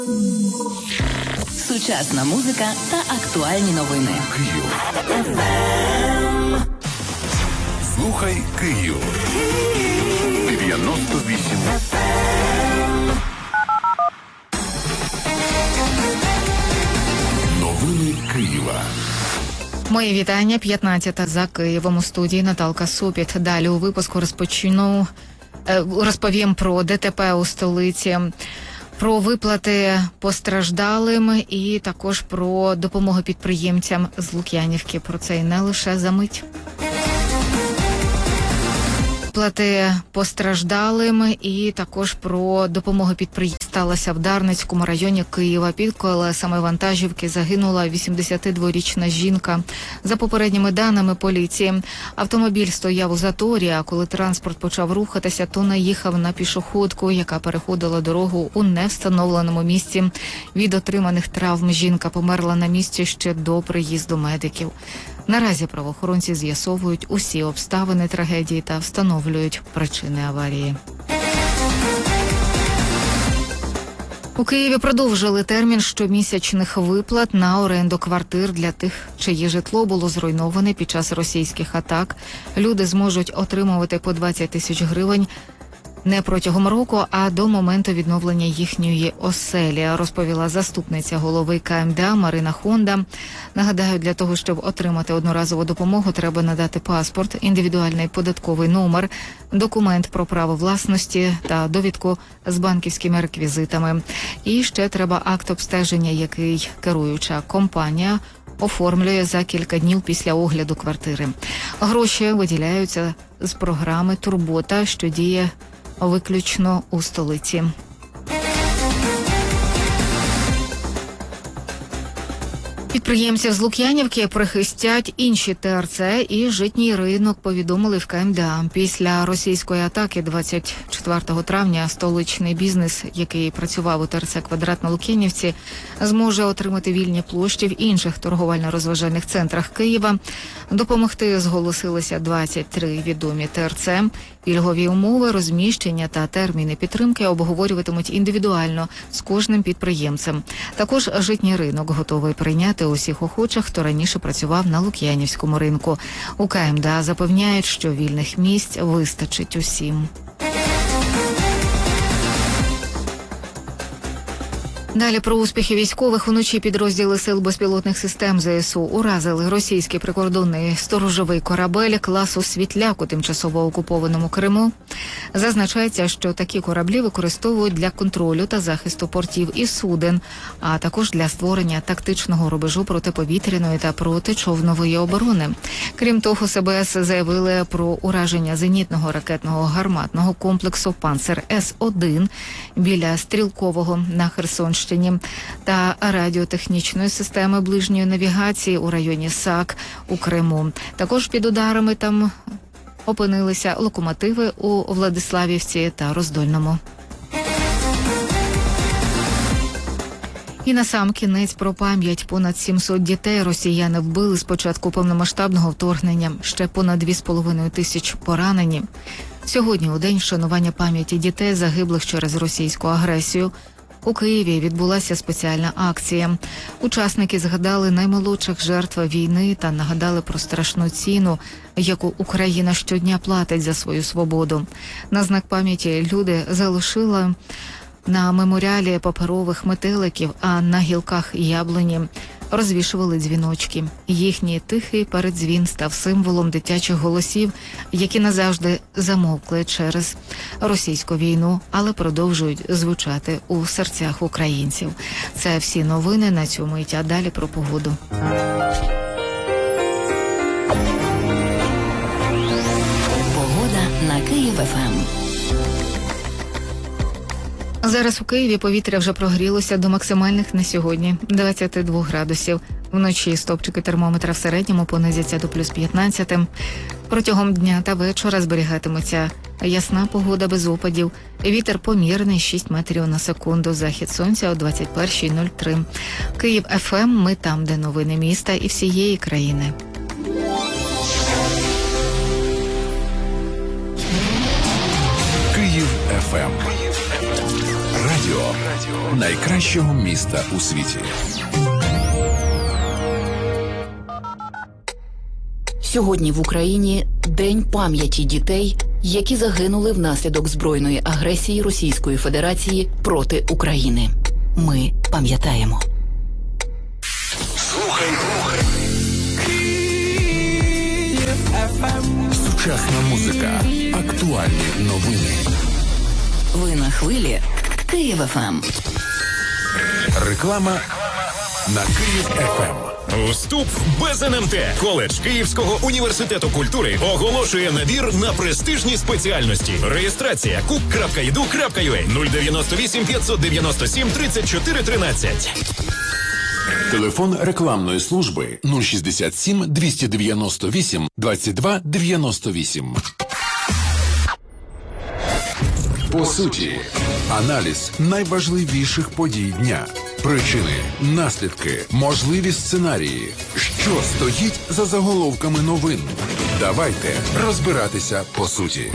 Сучасна музика та актуальні новини. Київ. Слухай Київ. 98. Новини Києва. Мої вітання. 15 за Києвом. У студії Наталка Супіт. Далі у випуску розповім про ДТП у столиці, про виплати постраждалим і також про допомогу підприємцям з Лук'янівки. Про це і не лише за мить. Виплати постраждалим і також про допомогу підприємцям. Сталося в Дарницькому районі Києва. Під колесами вантажівки загинула 82-річна жінка. За попередніми даними поліції, автомобіль стояв у заторі, а коли транспорт почав рухатися, то наїхав на пішоходку, яка переходила дорогу у невстановленому місці. Від отриманих травм жінка померла на місці ще до приїзду медиків. Наразі правоохоронці з'ясовують усі обставини трагедії та встановлюють причини аварії. У Києві продовжили термін щомісячних виплат на оренду квартир для тих, чиє житло було зруйноване під час російських атак. Люди зможуть отримувати по 20 тисяч гривень не протягом року, а до моменту відновлення їхньої оселі, розповіла заступниця голови КМДА Марина Хонда. Нагадаю, для того, щоб отримати одноразову допомогу, треба надати паспорт, індивідуальний податковий номер, документ про право власності та довідку з банківськими реквізитами. І ще треба акт обстеження, який керуюча компанія оформлює за кілька днів після огляду квартири. Гроші виділяються з програми «Турбота», що діє виключно у столиці. Підприємців з Лук'янівки прихистять інші ТРЦ і житній ринок, повідомили в КМДА. Після російської атаки 24 травня столичний бізнес, який працював у ТРЦ «Квадрат» на Лук'янівці, зможе отримати вільні площі в інших торговельно-розважальних центрах Києва. Допомогти зголосилися 23 відомі ТРЦ. Пільгові умови, розміщення та терміни підтримки обговорюватимуть індивідуально з кожним підприємцем. Також житній ринок готовий прийняти усіх охочих, хто раніше працював на Лук'янівському ринку. У КМДА запевняють, що вільних місць вистачить усім. Далі про успіхи військових. Уночі підрозділи сил безпілотних систем ЗСУ уразили російський прикордонний сторожовий корабель класу «Світляк» у тимчасово окупованому Криму. Зазначається, що такі кораблі використовують для контролю та захисту портів і суден, а також для створення тактичного рубежу протиповітряної та протичовнової оборони. Крім того, СБС заявили про ураження зенітного ракетного гарматного комплексу «Панцер-С-1» біля Стрілкового на Херсонщині та радіотехнічної системи ближньої навігації у районі САК у Криму. Також під ударами там опинилися локомотиви у Владиславівці та Роздольному. І насамкінець про пам'ять. Понад 700 дітей росіяни вбили з початку повномасштабного вторгнення. Ще понад 2,5 тисяч поранені. Сьогодні, у день вшанування пам'яті дітей, загиблих через російську агресію, у Києві відбулася спеціальна акція. Учасники згадали наймолодших жертв війни та нагадали про страшну ціну, яку Україна щодня платить за свою свободу. На знак пам'яті люди залишили на меморіалі паперових метеликів, а на гілках яблуні розвішували дзвіночки. Їхній тихий передзвін став символом дитячих голосів, які назавжди замовкли через російську війну, але продовжують звучати у серцях українців. Це всі новини на цю мить, а далі про погоду. Погода на Київ-ФМ. Зараз у Києві повітря вже прогрілося до максимальних на сьогодні – 22 градусів. Вночі стопчики термометра в середньому понизяться до плюс 15. Протягом дня та вечора зберігатиметься ясна погода без опадів. Вітер помірний 6 метрів на секунду. Захід сонця о 21:03. Київ-ФМ. Ми там, де новини міста і всієї країни. Київ-ФМ. Радіо найкращого міста у світі. Сьогодні в Україні День пам'яті дітей, які загинули внаслідок збройної агресії Російської Федерації проти України. Ми пам'ятаємо. Слухай. Сучасна музика. Актуальні новини. Ви на хвилі Київ ФМ. Реклама на Київ ФМ. Вступ без НМТ. Коледж Київського університету культури оголошує набір на престижні спеціальності. Реєстрація kup.edu.ua 098 597 34 13. Телефон рекламної служби 067 298 22 98. По суті, аналіз найважливіших подій дня. Причини, наслідки, можливі сценарії. Що стоїть за заголовками новин? Давайте розбиратися по суті.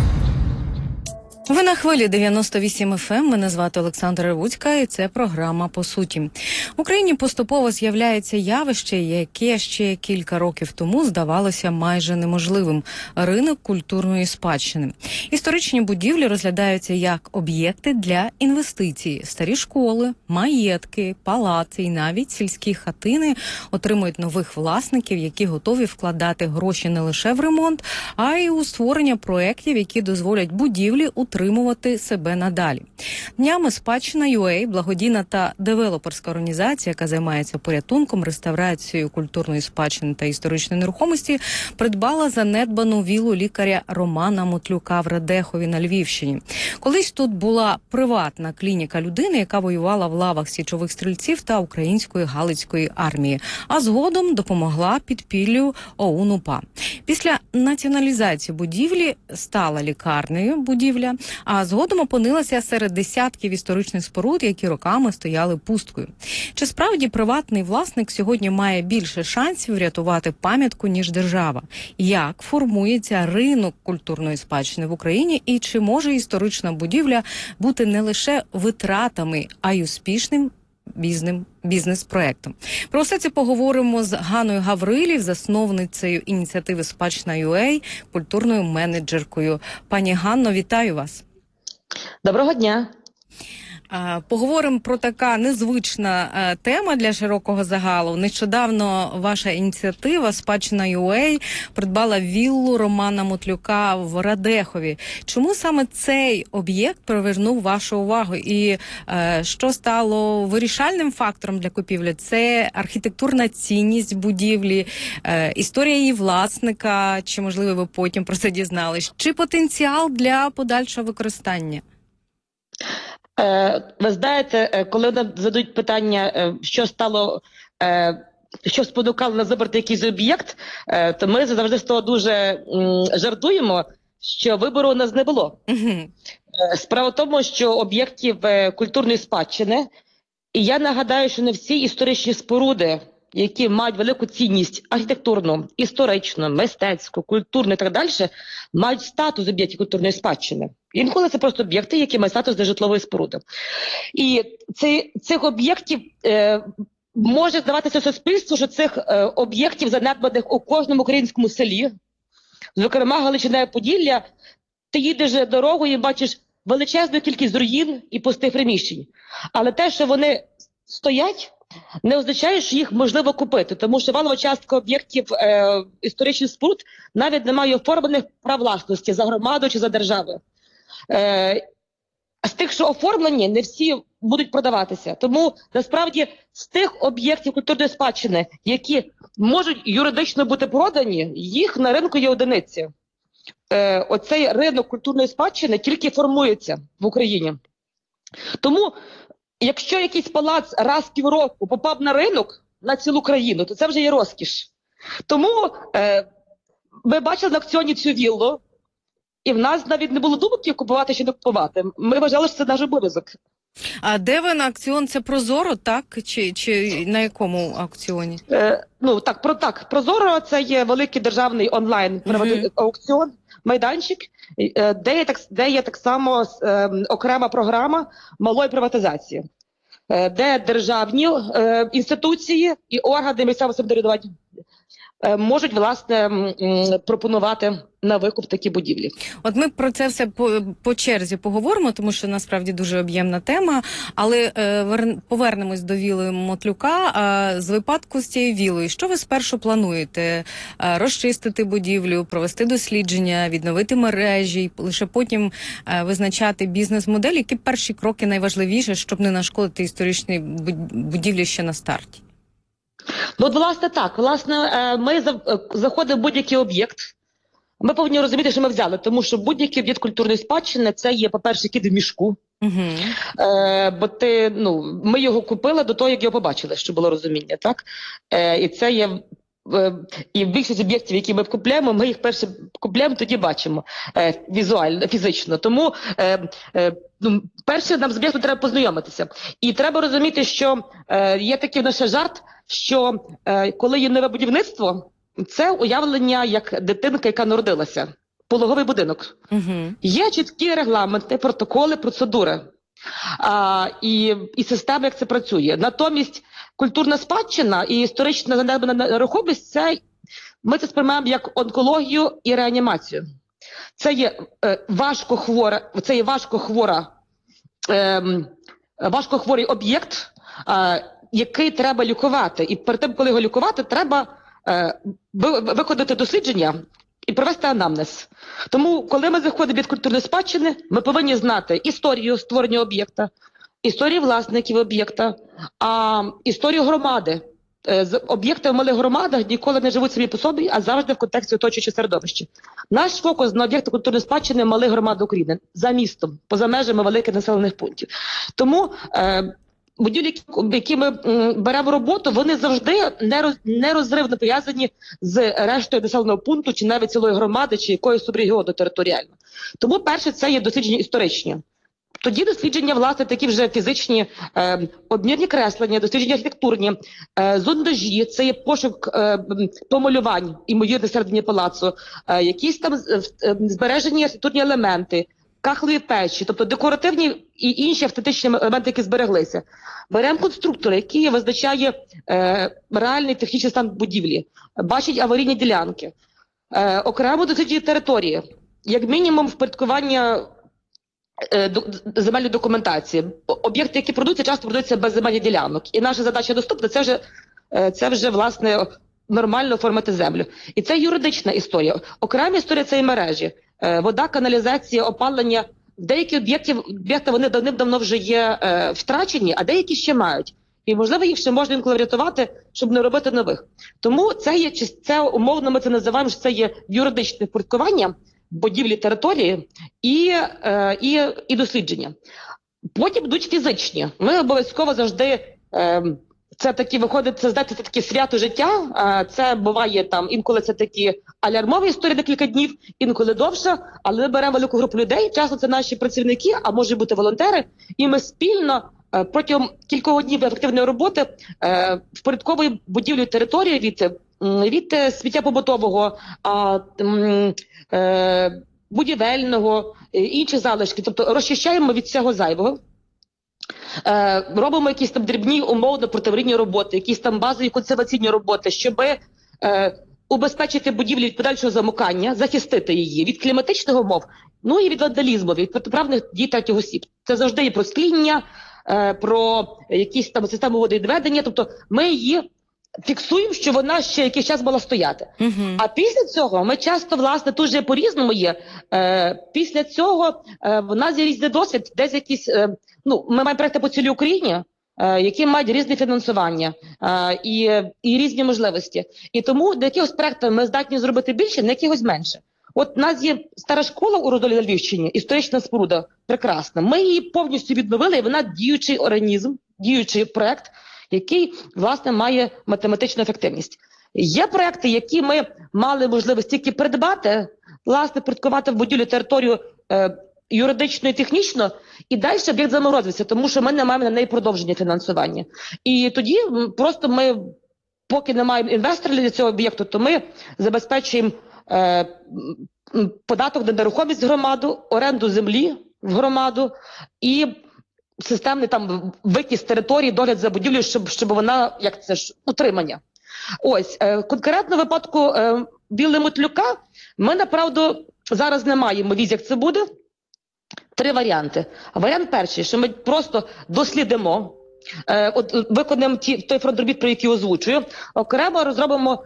Ви на хвилі 98 FM, мене звати Олександра Ревуцька, і це програма «По суті». В Україні поступово з'являється явище, яке ще кілька років тому здавалося майже неможливим – ринок культурної спадщини. Історичні будівлі розглядаються як об'єкти для інвестицій. Старі школи, маєтки, палаци і навіть сільські хатини отримують нових власників, які готові вкладати гроші не лише в ремонт, а й у створення проєктів, які дозволять будівлі утримувати себе надалі. Днями Спадщина.UA, благодійна та девелоперська організація, яка займається порятунком, реставрацією культурної спадщини та історичної нерухомості, придбала занедбану віллу лікаря Романа Мотлюка в Радехові на Львівщині. Колись тут була приватна клініка людини, яка воювала в лавах січових стрільців та української Галицької армії, а згодом допомогла підпіллю ОУН-УПА. Після націоналізації будівлі стала лікарнею будівля, а згодом опинилася серед десятків історичних споруд, які роками стояли пусткою. Чи справді приватний власник сьогодні має більше шансів врятувати пам'ятку, ніж держава? Як формується ринок культурної спадщини в Україні і чи може історична будівля бути не лише витратами, а й успішним бізнес-проектом? Про все це поговоримо з Ганною Гаврилів, засновницею ініціативи Спадщина.UA, культурною менеджеркою. Пані Ганно, вітаю вас. Доброго дня. Поговоримо про така незвична тема для широкого загалу. Нещодавно ваша ініціатива Спадщина.UA придбала віллу Романа Мотлюка в Радехові. Чому саме цей об'єкт привернув вашу увагу? І що стало вирішальним фактором для купівлі? Це архітектурна цінність будівлі, історія її власника, чи, можливо, ви потім про це дізнались? Чи потенціал для подальшого використання? Ви знаєте, коли нам задають питання, що спонукало нас вибрати якийсь об'єкт, то ми завжди з того дуже жартуємо, що вибору у нас не було. Справа в тому, що об'єктів культурної спадщини, і я нагадаю, що не всі історичні споруди, які мають велику цінність архітектурну, історичну, мистецьку, культурну і так далі, мають статус об'єктів культурної спадщини. Інколи це просто об'єкти, які мають статус для житлової споруди. І цих об'єктів може здаватися суспільству, що цих об'єктів занедбаних у кожному українському селі, зокрема Галичина і Поділля, ти їдеш дорогою і бачиш величезну кількість руїн і пустих приміщень. Але те, що вони стоять, не означає, що їх можливо купити, тому що валова частка об'єктів історичних споруд навіть не має оформлених прав власності за громаду чи за державу. А з тих, що оформлені, не всі будуть продаватися. Тому, насправді, з тих об'єктів культурної спадщини, які можуть юридично бути продані, їх на ринку є одиниці. Оцей ринок культурної спадщини тільки формується в Україні. Тому, якщо якийсь палац раз в півроку попав на ринок на цілу країну, то це вже є розкіш. Тому ми бачили на аукціоні цю віллу, і в нас навіть не було думки купувати чи не купувати. Ми вважали, що це наш обов'язок. А де ви на аукціон? Це Прозоро, так? Чи на якому аукціоні? Прозоро – це є великий державний онлайн аукціон, майданчик, де є так само окрема програма малої приватизації. де державні інституції і органи місцевого самоврядування можуть, власне, пропонувати на викуп такі будівлі. От ми про це все по черзі поговоримо, тому що насправді дуже об'ємна тема, але повернемось до віли Мотлюка. З випадку з цією вілою, що ви спершу плануєте? Розчистити будівлю, провести дослідження, відновити мережі, і лише потім визначати бізнес-модель? Які перші кроки найважливіше, щоб не нашкодити історичній будівлі ще на старті? Ну, от, власне, так. Власне, ми заходимо в будь-який об'єкт. Ми повинні розуміти, що ми взяли, тому що будь-який об'єкт культурної спадщини – це є, по-перше, кіт в мішку. Бо ми його купили до того, як його побачили, щоб було розуміння, так? І це є... І більшість об'єктів, які ми купляємо, ми їх перше купляємо, тоді бачимо візуально, фізично. Тому перше нам з об'єктом треба познайомитися. І треба розуміти, що є такий наш жарт, що коли є нове будівництво, це уявлення як дитинка, яка народилася. Пологовий будинок. Є чіткі регламенти, протоколи, процедури. І система, як це працює. Натомість культурна спадщина і історична занедбана нерухомість, ми це сприймаємо як онкологію і реанімацію. Це є важкохворий об'єкт, який треба лікувати. І перед тим, коли його лікувати, треба виконати дослідження і провести анамнез. Тому, коли ми заходимо від культурної спадщини, ми повинні знати історію створення об'єкта, історію власників об'єкта, історію громади. Об'єкти в малих громадах ніколи не живуть самі по собі, а завжди в контексті оточуючого середовища. Наш фокус на об'єкти культурної спадщини малих громад України, за містом, поза межами великих населених пунктів. Тому будівлі, які ми беремо в роботу, вони завжди нерозривно пов'язані з рештою населеного пункту, чи навіть цілої громади, чи якоїсь субрегіону територіально. Тому перше, це є дослідження історичні. Тоді дослідження, власне, такі вже фізичні, обмірні креслення, дослідження архітектурні, зондажі, це є пошук помалювань, імовірно, середині палацу, якісь там збережені архітектурні елементи, кахлові печі, тобто декоративні і інші автентичні елементи, які збереглися. Беремо конструктора, який визначає реальний технічний стан будівлі, бачить аварійні ділянки, окремо досліджує території, як мінімум впорядкування земельної документації. Об'єкти, які продаються, часто продаються без земельних ділянок. І наша задача доступна – це вже, власне, нормально оформити землю. І це юридична історія. Окрема історія – це і мережі. Вода, каналізація, опалення. Деякі об'єкти вони давним-давно вже є втрачені, а деякі ще мають. І, можливо, їх ще можна інколи врятувати, щоб не робити нових. Тому це умовно ми це називаємо, що це є юридичне впорядкування будівлі території і дослідження. Потім йдуть фізичні. Ми обов'язково завжди, це такі виходить, це знаєте, це таке свято життя, це буває там, інколи це такі алярмові історії декілька днів, інколи довше, але ми беремо велику групу людей, часто це наші працівники, а може бути волонтери, і ми спільно протягом кількох днів ефективної роботи впорядковуємо будівлю території від сміття побутового, будівельного, інших залишків, тобто розчищаємо від всього зайвого. Робимо якісь там дрібні умовно протиаварійні роботи, якісь там базові консерваційні роботи, щоб убезпечити будівлю від подальшого замокання, захистити її від кліматичних умов, ну і від вандалізму, від протиправних дій третіх осіб. Це завжди є про скління, про якісь там систему водовідведення, тобто ми її фіксуємо, що вона ще якийсь час мала стояти. А після цього ми часто, власне, тут же по-різному є. Після цього в нас є різний досвід, десь якісь, ми маємо проекти по цілій Україні, які мають різне фінансування і різні можливості. І тому до якихось проєктів ми здатні зробити більше, на якихось менше. От у нас є стара школа у Родолі на Львівщині, історична споруда, прекрасна. Ми її повністю відновили, і вона діючий організм, діючий проєкт, який, власне, має математичну ефективність. Є проекти, які ми мали можливість тільки придбати, власне, порядкувати в будівлю територію юридично і технічно, і далі об'єкт заморозився, тому що ми не маємо на неї продовження фінансування. І тоді просто ми, поки не маємо інвестора для цього об'єкту, то ми забезпечуємо податок на нерухомість в громаду, оренду землі в громаду і системний там викіс території, догляд за будівлею, щоб вона, як це ж, утримання. Ось, конкретно в випадку Вілли Мутлюка ми, направду, зараз не маємо віз, як це буде. 3 варіанти. Варіант перший, що ми просто дослідимо, виконаємо той фронт робіт, про який озвучую, окремо розробимо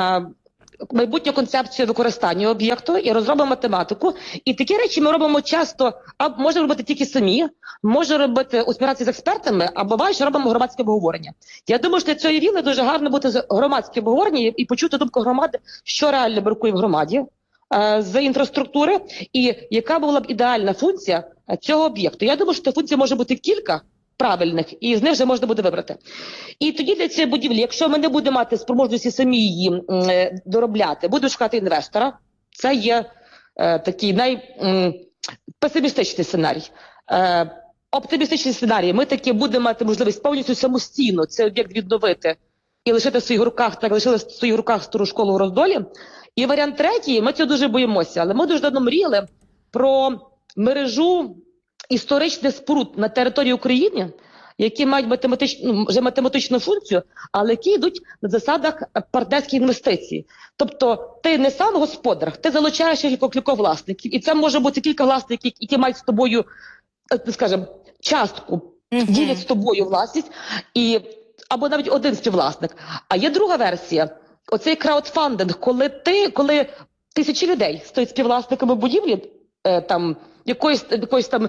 майбутню концепцію використання об'єкту і розробимо математику. І такі речі ми робимо часто, можемо робити тільки самі, може робити у співпраці з експертами, а буває, що робимо громадське обговорення. Я думаю, що для цієї вілли дуже гарно бути громадське обговорення і почути думку громади, що реально бракує в громаді з інфраструктури і яка була б ідеальна функція цього об'єкту. Я думаю, що ця функція може бути кілька правильних, і з них вже можна буде вибрати. І тоді для цієї будівлі, якщо ми не будемо мати спроможності самі її доробляти, будемо шукати інвестора. Це є такий найпесимістичний сценарій. Оптимістичний сценарій. Ми таки будемо мати можливість повністю самостійно цей об'єкт відновити і лишити в своїх руках, так лишили в своїх руках стару школу у Роздолі. І варіант третій, ми цього дуже боїмося, але ми дуже давно мріяли про мережу історичних споруд на території України, які мають вже математичну функцію, але які йдуть на засадах партнерських інвестицій. Тобто ти не сам господар, ти залучаєш кілька власників, і це може бути кілька власників, які мають з тобою, скажімо, частку, ділять з тобою власність, або навіть один співвласник. А є друга версія. Оцей краудфандинг, коли тисячі людей стають співвласниками будівлі, там, якоїсь там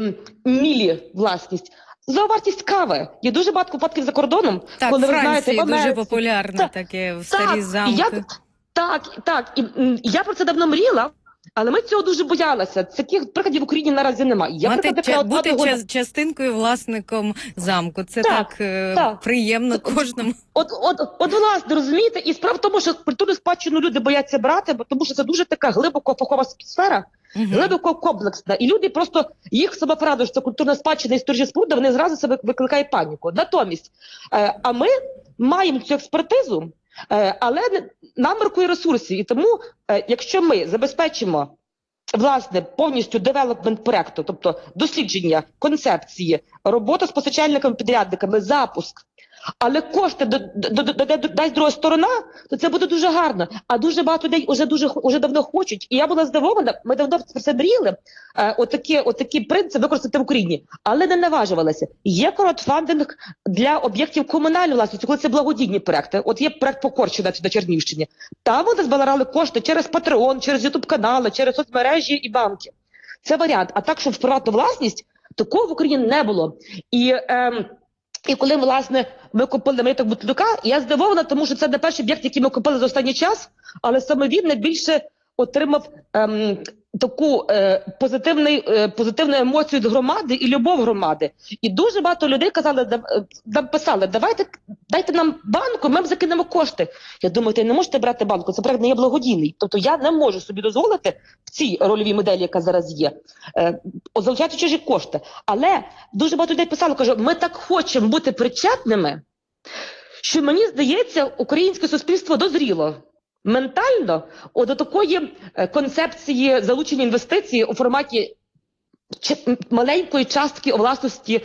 мілі власність, за вартість кави. Є дуже багато випадків за кордоном. Так, коли, в Франції ви знаєте, дуже популярне таке в старі замки. Так. І я про це давно мріяла, але ми цього дуже боялися. Таких прикладів в Україні наразі немає. Бути частинкою, власником замку. Це так приємно кожному. От власне, розумієте? І справа в тому, що культурну спадщину люди бояться брати, тому що це дуже така глибоко фахова сфера, глибоко комплексна. І люди просто, їх самоправда, що це культурна спадщина, історична споруда, вони зразу себе викликають паніку. Натомість, а ми маємо цю експертизу, але нам бракує ресурсів. І тому, якщо ми забезпечимо, власне, повністю девелопмент проекту, тобто дослідження, концепції, робота з постачальниками, підрядниками, запуск, але кошти дасть друга сторона, то це буде дуже гарно. А дуже багато людей вже давно хочуть. І я була здивована, ми давно про це мріяли, отакий принцип використати в Україні, але не наважувалися. Є краудфандинг для об'єктів комунальної власності, коли це благодійні проекти. От є проект по Корчі на Чернігівщині. Там вони збирали кошти через Patreon, через YouTube-канали, через соцмережі і банки. Це варіант. А так, щоб в приватну власність, такого в Україні не було. І коли, власне, ми купили маєток Мутлюка, я здивована, тому що це не перший об'єкт, який ми купили за останній час, але саме він найбільше отримав таку позитивну емоцію від громади і любов громади. І дуже багато людей писали, дайте нам банку, ми закинемо кошти. Я думаю, ти не можете брати банку, це проект не є благодійний. Тобто я не можу собі дозволити в цій рольовій моделі, яка зараз є, залучати чужі кошти. Але дуже багато людей писали, кажуть, ми так хочемо бути причетними, що мені здається, українське суспільство дозріло ментально до такої концепції залучення інвестицій у форматі маленької частки власності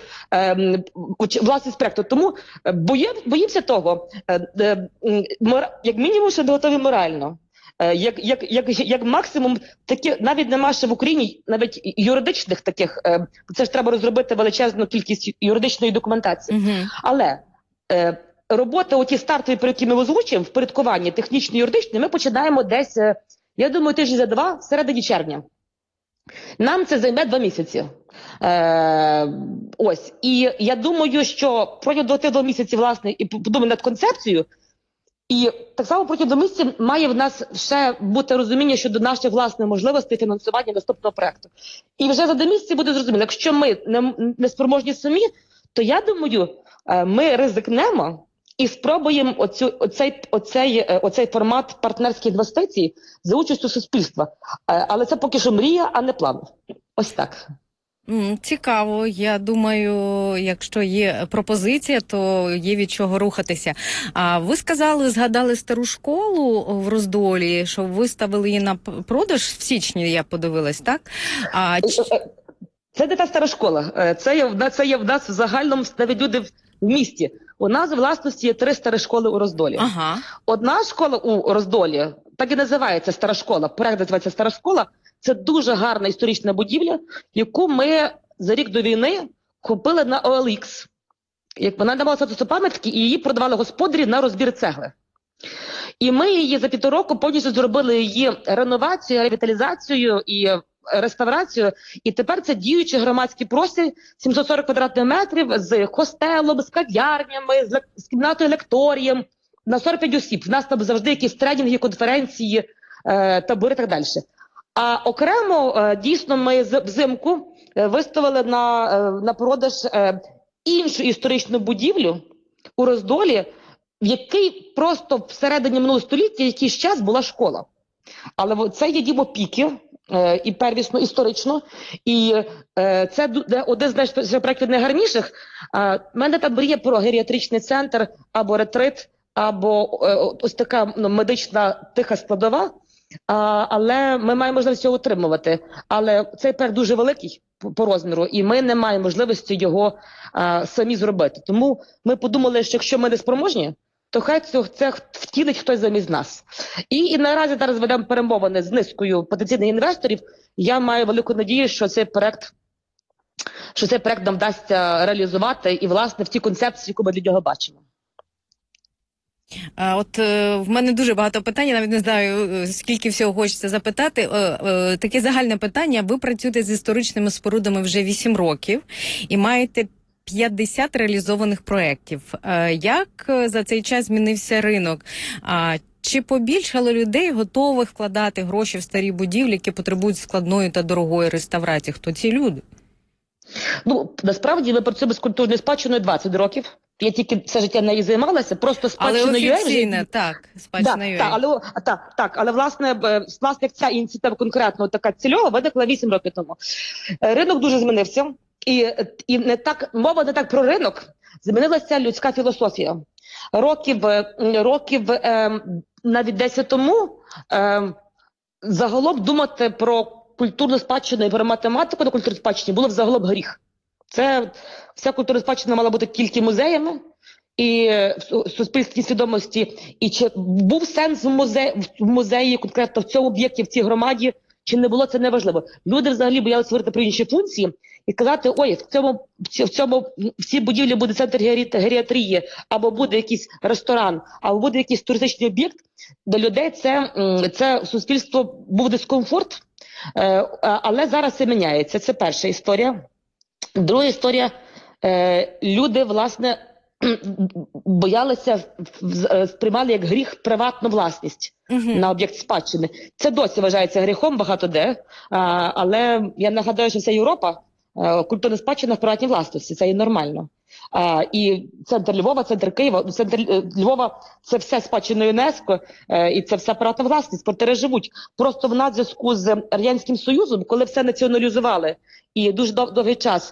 проекту. Тому боїмося того, як мінімум, що не готові морально. Як максимум, навіть нема ще в Україні навіть юридичних таких, це ж треба розробити величезну кількість юридичної документації. Але робота оті стартові, про які ми озвучуємо, впорядкування технічно-юридичне, ми починаємо десь, я думаю, тижні за 2, в середині червня. Нам це займе 2 місяці. Ось. І я думаю, що протягом 2 місяців, власне, і подумаємо над концепцією, і так само протягом 2 місяців має в нас ще бути розуміння щодо наших власних можливостей фінансування наступного проекту. І вже за 2 місяці буде зрозуміло, якщо ми не спроможні самі, то я думаю, ми ризикнемо і спробуємо оцей формат партнерських інвестицій за участю суспільства. Але це поки що мрія, а не план. Ось так. Цікаво. Я думаю, якщо є пропозиція, то є від чого рухатися. А ви згадали стару школу в Роздолі, що виставили її на продаж в січні, я подивилась, так? Це не та стара школа. Це є в нас в загальному, навіть люди в місті. У нас в власності є 3 старі школи у Роздолі. Ага. Одна школа у Роздолі, так і називається стара школа, проект називається стара школа. Це дуже гарна історична будівля, яку ми за рік до війни купили на OLX. Як вона давала статусу пам'ятки, і її продавали господарі на розбір цегли. І ми її за 1,5 року повністю зробили її реновацію, ревіталізацію і реставрацію. І тепер це діючий громадський простір, 740 квадратних метрів, з хостелом, з кав'ярнями, з кімнатою лекторієм, на 45 осіб. В нас там завжди якісь тренінги, конференції, табори і так далі. А окремо, дійсно, ми взимку виставили на продаж іншу історичну будівлю у Роздолі, в якій просто всередині минулого століття якийсь час була школа. Але це є дім опіки, і первісно, історично, і це один з проєктів найгарніших. У мене там мріє про геріатричний центр, або ретрит, або ось така медична тиха складова, але ми маємо можливість його утримувати. Але цей проєкт дуже великий по розміру, і ми не маємо можливості його самі зробити. Тому ми подумали, що якщо ми не спроможні, то хай це втілить хтось замість нас. І наразі зараз ведемо перемовини з низкою потенційних інвесторів. Я маю велику надію, що цей проект нам вдасться реалізувати і, власне, в тій концепції, яку ми для нього бачимо. В мене дуже багато питань, я навіть не знаю, скільки всього хочеться запитати. Таке загальне питання. Ви працюєте з історичними спорудами вже 8 років і маєте 50 реалізованих проєктів. Як за цей час змінився ринок? Чи побільшало людей, готових вкладати гроші в старі будівлі, які потребують складної та дорогої реставрації? Хто ці люди? Насправді ми працюємо з культурною спадщиною 20 років. Я тільки все життя нею займалася, просто спадщиною. Але офіційно, так, спадщиною. Але власне як ця ініціатива конкретно така цільова виникла 8 років тому. Ринок дуже змінився. І мова не так про ринок, змінилася людська філософія. Років навіть 10 тому загалом думати про культурну спадщину і про математику на культурній спадщині було взагалом гріх. Вся культурна спадщина мала бути тільки музеями і в суспільстві свідомості. І чи був сенс в музеї, конкретно в цьому об'єкті, в цій громаді, чи не було, це неважливо. Люди взагалі боялися говорити про інші функції і казати, в цій будівлі буде центр геріатрії, або буде якийсь ресторан, або буде якийсь туристичний об'єкт. Для людей це суспільство був дискомфорт, але зараз це міняється. Це перша історія. Друга історія, люди, власне, боялися, сприймали як гріх приватну власність на об'єкт спадщини. Це досі вважається гріхом багато де, але я нагадаю, що вся Європа, культурна спадщина в приватній власності, це і нормально. І центр Львова, центр Києва, центр Львова – це все спадщина ЮНЕСКО, і це вся приватна власність, квартири живуть. Просто в нас в зв'язку з Радянським Союзом, коли все націоналізували, і дуже довгий час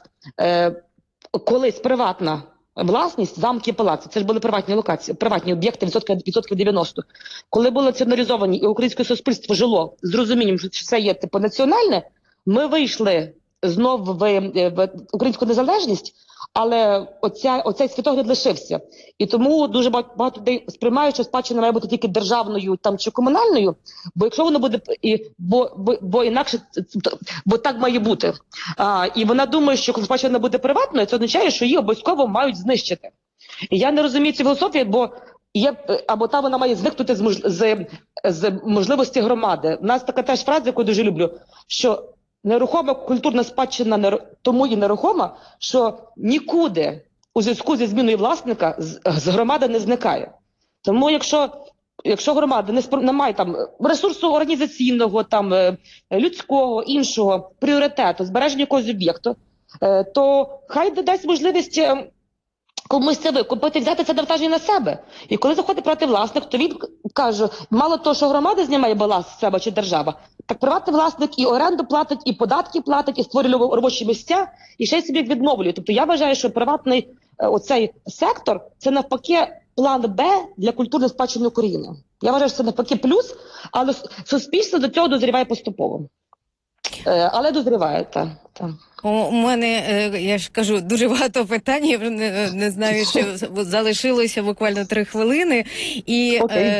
колись приватна власність, замки і палаци, це ж були приватні локації, приватні об'єкти, відсотків 90. Коли були націоналізовані і українське суспільство жило з розумінням, що це є національне, ми вийшли знову в українську незалежність, але оцей світогляд лишився. І тому дуже багато людей сприймають, що спадщина має бути тільки державною чи комунальною, бо якщо воно буде, бо інакше, бо так має бути. І вона думає, що коли спадщина буде приватною, це означає, що її обов'язково мають знищити. І я не розумію цю філософію, або вона має зникнути з можливості громади. У нас така теж фраза, яку я дуже люблю, що нерухома культурна спадщина тому і нерухома, що нікуди у зв'язку зі зміною власника з громади не зникає. Тому якщо громада не має там ресурсу організаційного, людського, іншого пріоритету, збереження якогось об'єкту, то хай дасть можливість комусь це викупити, взяти це навантаження на себе. І коли заходить приватний власник, то він каже, мало того, що громада знімає баланс з себе чи держава, так приватний власник і оренду платить, і податки платить, і створює робочі місця, і ще й собі відновлює. Тобто я вважаю, що приватний оцей сектор – це навпаки план Б для культурної спадщини України. Я вважаю, що це навпаки плюс, але суспільство до цього дозріває поступово. Але дозріває, так. У мене, я ж кажу, дуже багато питань, я вже не знаю, що залишилося буквально 3 хвилини. І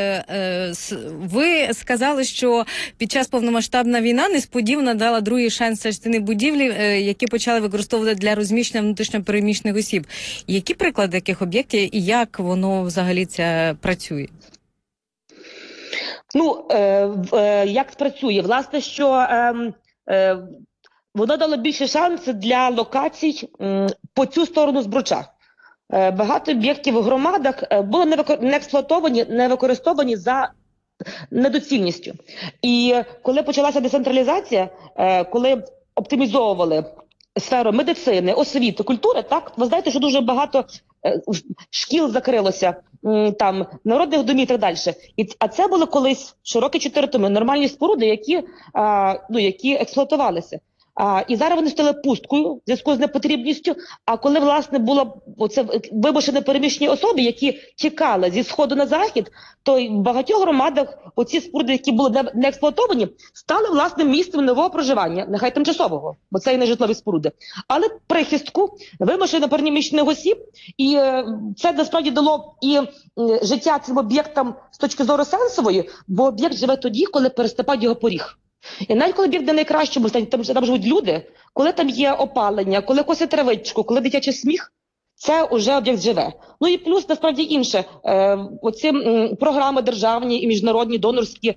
ви сказали, що під час повномасштабна війна несподівано дала другий шанс частини будівлі, які почали використовувати для розміщення внутрішньопереміщених осіб. Які приклади таких об'єктів і як воно взагалі це працює? Як спрацює? Власне, що воно дало більше шансів для локацій по цю сторону Збруча. Багато об'єктів у громадах були не експлуатовані, не використовані за недоцільністю. І коли почалася децентралізація, коли оптимізовували сферу медицини, освіти, культури, так, ви знаєте, що дуже багато шкіл закрилося, там, народних домів і так далі. А це були колись, що роки 4 тому, нормальні споруди, які експлуатувалися. І зараз вони стали пусткою в зв'язку з непотрібністю. А коли, власне, було оце вимушено переміщені особи, які тікали зі сходу на захід, то в багатьох громадах оці споруди, які були не експлуатовані, стали, власне, місцем нового проживання, нехай тимчасового, бо це і не житлові споруди, але прихистку вимушено переміщених осіб. І це, насправді, дало і життя цим об'єктам з точки зору сенсової, бо об'єкт живе тоді, коли переступають його поріг. І навіть коли об'єкт не найкращому стані, там живуть люди, коли там є опалення, коли косять травичку, коли дитячий сміх, це вже об'єкт живе. Ну і плюс, насправді, інше. Оці програми державні і міжнародні, донорські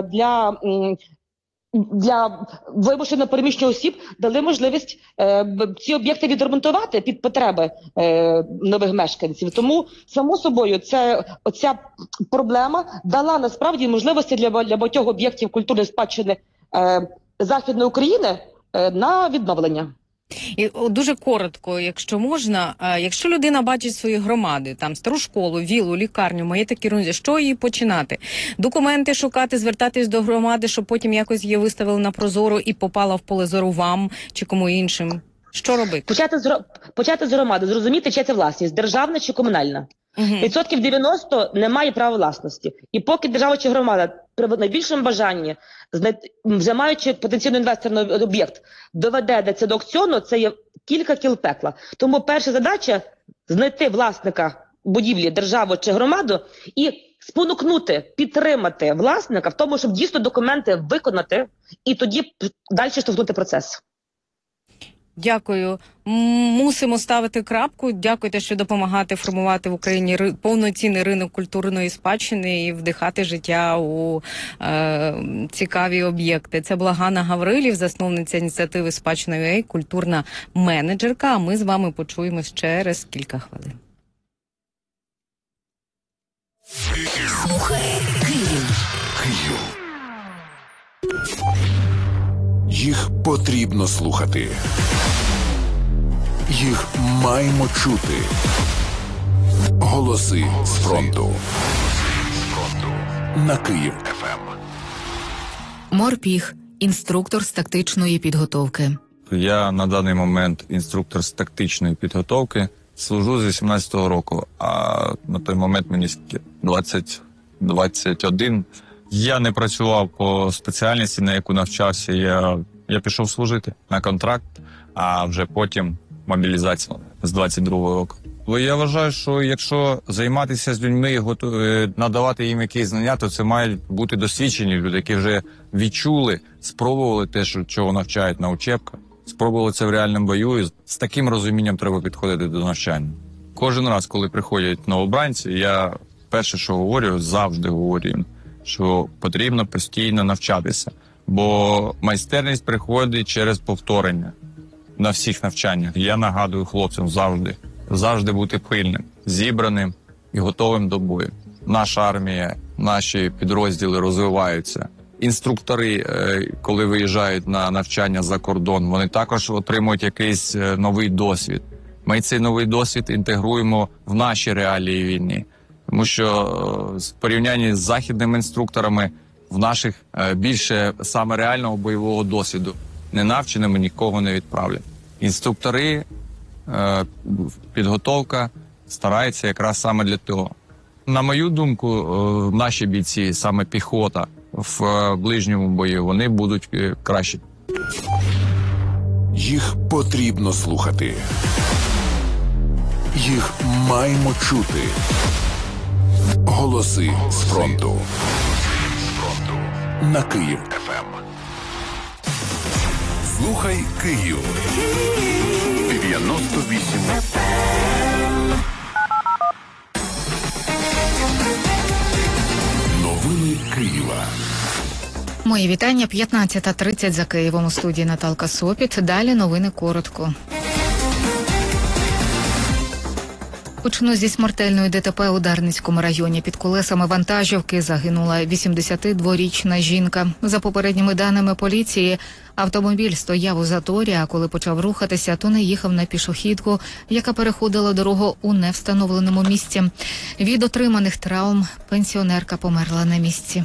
для вимушено переміщених осіб дали можливість ці об'єкти відремонтувати під потреби нових мешканців. Тому, само собою, оця проблема дала насправді можливості для багатьох об'єктів культурної спадщини Західної України на відновлення. І дуже коротко, якщо можна, якщо людина бачить свої громади, там стару школу, віллу, лікарню, маєток і що їй починати? Документи шукати, звертатись до громади, щоб потім якось її виставили на прозоро і попала в поле зору вам чи кому іншим? Що робити? Почати з громади, зрозуміти, чи це власність, державна чи комунальна. Відсотків 90 немає права власності. І поки держава чи громада при найбільшому бажанні, вже маючи потенційний інвестор на об'єкт, доведе це до аукціону, це є кілька кіл пекла. Тому перша задача – знайти власника будівлі, державу чи громаду і спонукнути, підтримати власника в тому, щоб дійсно документи виконати і тоді далі штовхнути процес. Дякую. Мусимо ставити крапку. Дякуйте, що допомагаєте формувати в Україні повноцінний ринок культурної спадщини і вдихати життя у цікаві об'єкти. Це була Ганна Гаврилів, засновниця ініціативи «Спадщина.UA», культурна менеджерка. А ми з вами почуємось через кілька хвилин. Слухай Київ. Їх потрібно слухати. Їх маємо чути. Голоси з фронту. На Київ ФМ. Морпіх, інструктор з тактичної підготовки. Я на даний момент інструктор з тактичної підготовки. Служу з 18-го року, а на той момент мені 21. Я не працював по спеціальності, на яку навчався. Я пішов служити на контракт, а вже потім мобілізація з 22-го року. Я вважаю, що якщо займатися з людьми і надавати їм якісь знання, то це мають бути досвідчені люди, які вже відчули, спробували те, чого навчають на учебках, спробували це в реальному бою, і з таким розумінням треба підходити до навчання. Кожен раз, коли приходять новобранці, я перше, що говорю, завжди говорю їм, що потрібно постійно навчатися, бо майстерність приходить через повторення на всіх навчаннях. Я нагадую хлопцям завжди бути пильним, зібраним і готовим до бою. Наша армія, наші підрозділи розвиваються. Інструктори, коли виїжджають на навчання за кордон, вони також отримують якийсь новий досвід. Ми цей новий досвід інтегруємо в наші реалії війни. Тому що в порівнянні з західними інструкторами в наших більше саме реального бойового досвіду. Ненавченими нікого не відправлять. Інструктори, підготовка стараються якраз саме для того. На мою думку, наші бійці, саме піхота в ближньому бою, вони будуть краще Їх потрібно слухати. Їх маємо чути. Голоси з фронту. На Київ ФМ. Слухай Київ. 98 ФМ. Новини Києва. Мої вітання. 15:30 за Києвом. У студії Наталка Сопіт. Далі новини коротко. Почну зі смертельної ДТП у Дарницькому районі. Під колесами вантажівки загинула 82-річна жінка. За попередніми даними поліції, автомобіль стояв у заторі, а коли почав рухатися, то не їхав на пішохідку, яка переходила дорогу у невстановленому місці. Від отриманих травм пенсіонерка померла на місці.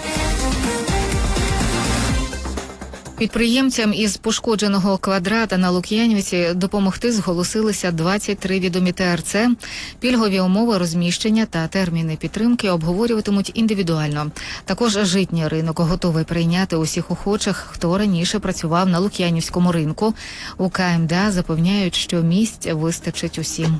Підприємцям із пошкодженого квадрата на Лук'янівці допомогти зголосилися 23 відомі ТРЦ. Пільгові умови розміщення та терміни підтримки обговорюватимуть індивідуально. Також житній ринок готовий прийняти усіх охочих, хто раніше працював на Лук'янівському ринку. У КМДА запевняють, що місць вистачить усім.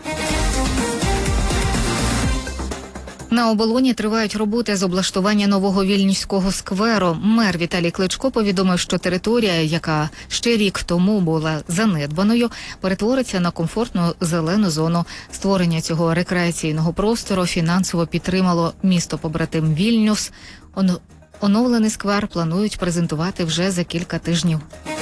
На Оболоні тривають роботи з облаштування нового Вільнюського скверу. Мер Віталій Кличко повідомив, що територія, яка ще рік тому була занедбаною, перетвориться на комфортну зелену зону. Створення цього рекреаційного простору фінансово підтримало місто-побратим Вільнюс. Оновлений сквер планують презентувати вже за кілька тижнів.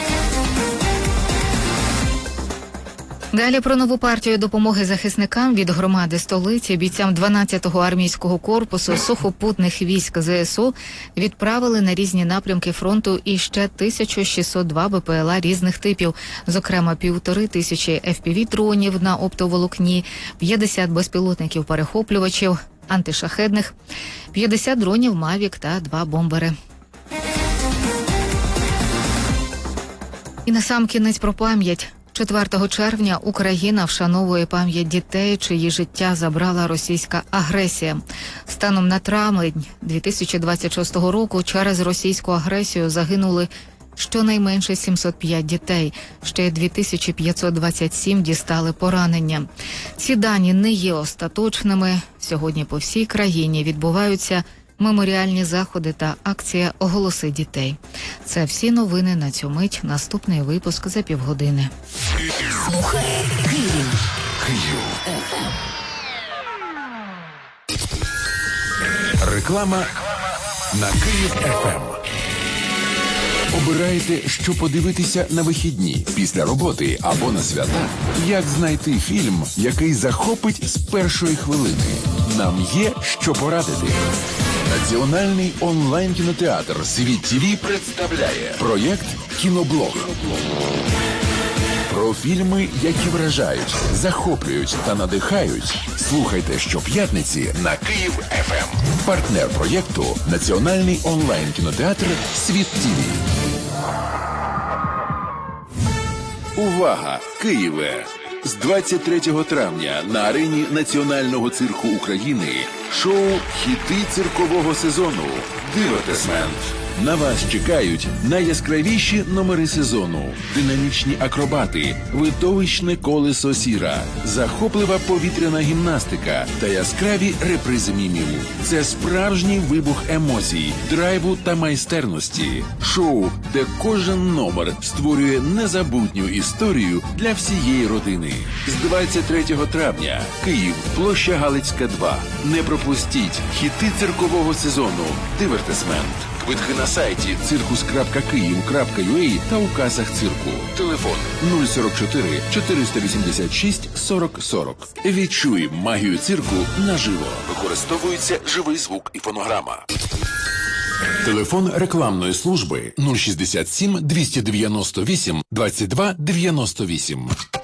Далі про нову партію допомоги захисникам від громади столиці. Бійцям 12-го армійського корпусу сухопутних військ ЗСУ відправили на різні напрямки фронту і ще 1602 БПЛА різних типів, зокрема 1500 FPV-дронів на оптоволокні, 50 безпілотників-перехоплювачів, антишахедних, 50 дронів «Мавік» та 2 бомбери. І насамкінець про пам'ять. 4 червня Україна вшановує пам'ять дітей, чиї життя забрала російська агресія. Станом на травень 2026 року через російську агресію загинули щонайменше 705 дітей, ще 2527 дістали поранення. Ці дані не є остаточними. Сьогодні по всій країні відбуваються меморіальні заходи та акція «Оголоси дітей». Це всі новини на цю мить. Наступний випуск за півгодини. Слухай Київ. Реклама на Київ ФМ. Обираєте, що подивитися на вихідні, після роботи або на свята? Як знайти фільм, який захопить з першої хвилини? Нам є що порадити. Національний онлайн-кінотеатр «Світ ТВ» представляє проєкт «Кіноблог». Про фільми, які вражають, захоплюють та надихають. Слухайте щоп'ятниці на Київ ФМ. Партнер проєкту – Національний онлайн-кінотеатр «Світ ТВ». Увага! Києве! З 23 травня на арені Національного цирку України шоу «Хіти циркового сезону. Дивертисмент». На вас чекають найяскравіші номери сезону, динамічні акробати, видовищне колесо сіра, захоплива повітряна гімнастика та яскраві репризи мімів. Це справжній вибух емоцій, драйву та майстерності. Шоу, де кожен номер створює незабутню історію для всієї родини. З 23 травня. Київ, площа Галицька, 2. Не пропустіть хіти циркового сезону. Дивертисмент. Квитки на сайті circus.kyiv.ua та у касах цирку. Телефон 044 486 40 40. Відчуй магію цирку наживо. Використовується живий звук і фонограма. Телефон рекламної служби 067 298 22 98.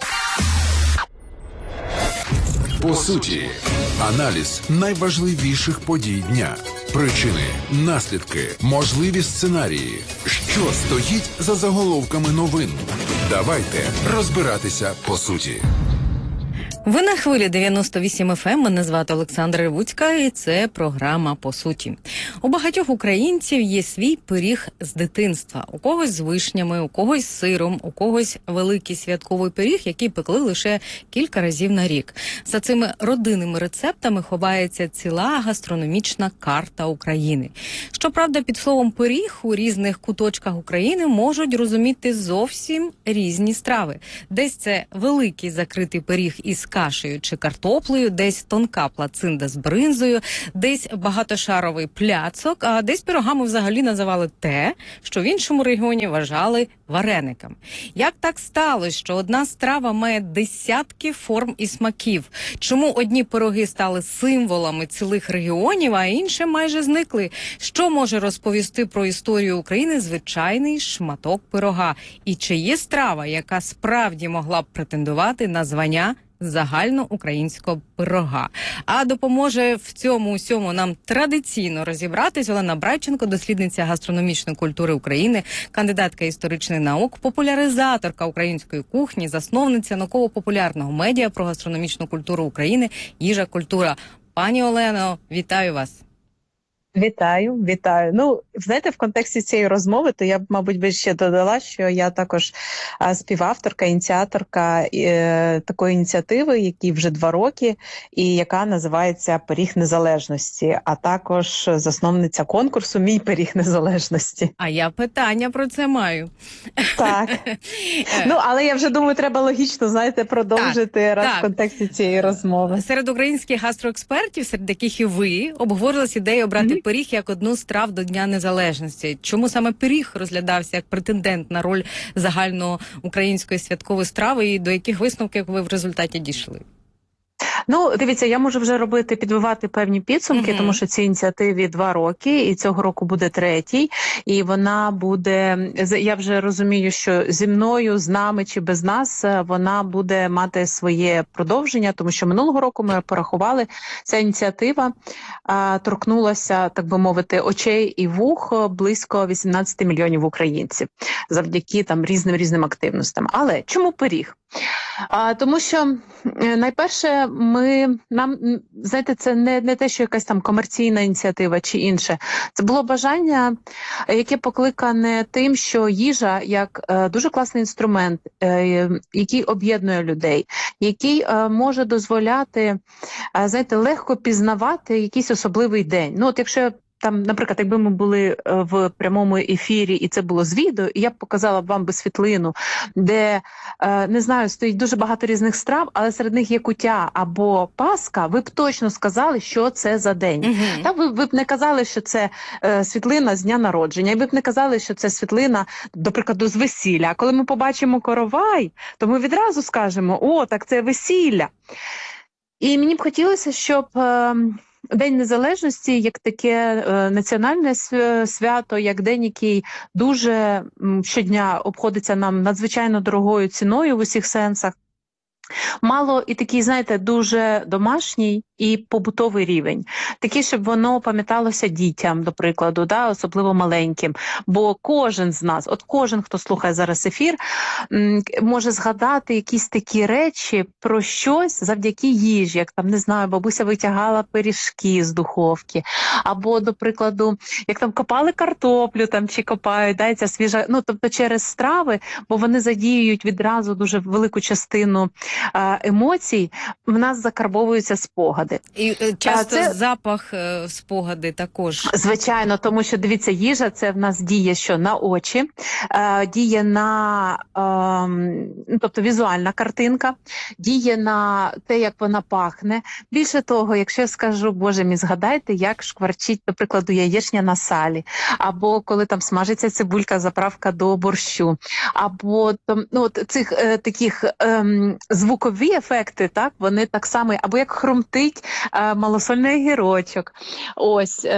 По суті, аналіз найважливіших подій дня. Причини, наслідки, можливі сценарії. Що стоїть за заголовками новин? Давайте розбиратися по суті. Ви на хвилі 98 FM, мене звати Олександра Ревуцька, і це програма «По суті». У багатьох українців є свій пиріг з дитинства. У когось з вишнями, у когось з сиром, у когось великий святковий пиріг, який пекли лише кілька разів на рік. За цими родинними рецептами ховається ціла гастрономічна карта України. Щоправда, під словом «пиріг» у різних куточках України можуть розуміти зовсім різні страви. Десь це великий закритий пиріг із кашею чи картоплею, десь тонка плацинда з бринзою, десь багатошаровий пляцок, а десь пирогами взагалі називали те, що в іншому регіоні вважали вареником. Як так сталося, що одна страва має десятки форм і смаків? Чому одні пироги стали символами цілих регіонів, а інші майже зникли? Що може розповісти про історію України звичайний шматок пирога? І чи є страва, яка справді могла б претендувати на звання загальноукраїнського пирога? А допоможе в цьому усьому нам традиційно розібратись Олена Брайченко, дослідниця гастрономічної культури України, кандидатка історичних наук, популяризаторка української кухні, засновниця науково-популярного медіа про гастрономічну культуру України «Їжа Культура». Пані Олено, вітаю вас. Вітаю. Ну, знаєте, в контексті цієї розмови, то я б, мабуть, би ще додала, що я також співавторка, ініціаторка такої ініціативи, якій вже 2 роки, і яка називається «Пиріг незалежності», а також засновниця конкурсу «Мій пиріг незалежності». А я питання про це маю. Так. Ну, але я вже думаю, треба логічно, знаєте, продовжити в контексті цієї розмови. Серед українських гастроекспертів, серед яких і ви, обговорилась ідея обрати пиріг як одну з страв до Дня Незалежності. Чому саме пиріг розглядався як претендент на роль загальноукраїнської святкової страви, і до яких висновків ви в результаті дійшли? Ну, дивіться, я можу вже підбивати певні підсумки, тому що цій ініціативі 2 роки, і цього року буде 3-й, і вона буде, я вже розумію, що зі мною, з нами чи без нас, вона буде мати своє продовження, тому що минулого року ми порахували, ця ініціатива торкнулася, так би мовити, очей і вух близько 18 мільйонів українців, завдяки там різним активностям. Але чому пиріг? Тому що, найперше, знаєте, це не те, що якась там комерційна ініціатива чи інше. Це було бажання, яке покликане тим, що їжа як дуже класний інструмент, який об'єднує людей, який може дозволяти, знаєте, легко пізнавати якийсь особливий день. Ну, от якщо там, наприклад, якби ми були в прямому ефірі, і це було з відео, і я б показала вам би світлину, де, не знаю, стоїть дуже багато різних страв, але серед них є куття або паска, ви б точно сказали, що це за день. Та ви б не казали, що це світлина з дня народження, і ви б не казали, що це світлина, до прикладу, з весілля. А коли ми побачимо коровай, то ми відразу скажемо, о, так це весілля. І мені б хотілося, щоб День Незалежності, як таке національне свято, як день, який дуже щодня обходиться нам надзвичайно дорогою ціною в усіх сенсах, мало і такий, знаєте, дуже домашній і побутовий рівень. Такий, щоб воно пам'яталося дітям, до прикладу, особливо маленьким. Бо кожен з нас, кожен, хто слухає зараз ефір, може згадати якісь такі речі про щось завдяки їжі. Як там, не знаю, бабуся витягала пиріжки з духовки. Або, до прикладу, як там копали картоплю там, чи копають, ця свіжа, тобто через страви, бо вони задіюють відразу дуже велику частину емоцій, в нас закарбовуються спогади. І часто запах, спогади також. Звичайно, тому що, дивіться, їжа – це в нас діє що на очі, діє на, тобто візуальна картинка, діє на те, як вона пахне. Більше того, якщо я скажу, боже мій, згадайте, як шкварчить, до прикладу, яєчня на салі, або коли там смажиться цибулька, заправка до борщу, або цих таких звукові ефекти, так, вони так само, або як хрумтить малосольний огірочок. Ось.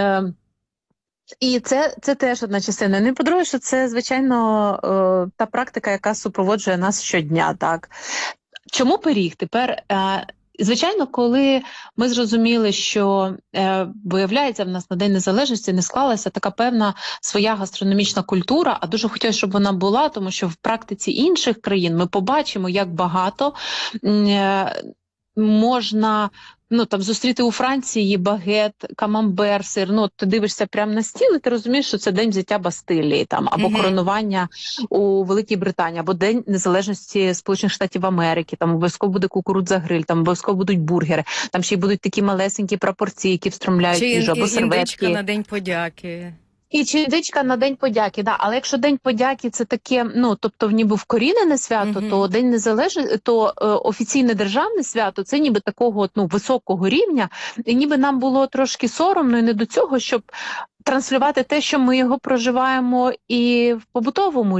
І це теж одна частина. Ну, по-друге, що це, звичайно, та практика, яка супроводжує нас щодня, так. Чому пиріг? Тепер, звичайно, коли ми зрозуміли, що, виявляється, в нас на День Незалежності не склалася така певна своя гастрономічна культура, а дуже хотілося, щоб вона була, тому що в практиці інших країн ми побачимо, як багато можна там зустріти у Франції багет, камамбер, сир. Ти дивишся прямо на стіл, і ти розумієш, що це день взяття Бастилії, або коронування у Великій Британії, або День Незалежності Сполучених Штатів Америки. Там обов'язково буде кукурудза-гриль, там обов'язково будуть бургери, там ще й будуть такі малесенькі прапорці, які встромляють їжу, або серветки. Індичка на День подяки. І чи індичка на День подяки, да. Але якщо День подяки це таке, тобто ніби вкорінене свято, то День Незалежності, то офіційне державне свято, це ніби такого високого рівня, і ніби нам було трошки соромно і не до цього, щоб транслювати те, що ми його проживаємо і в побутовому